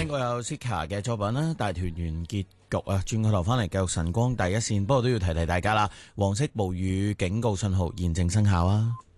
過有 Sika 嘅作品啦，大團圓結局啊，轉個頭翻嚟繼續晨光第一線，不過都要提提大家啦，黃色暴雨警告信號現正生效啊。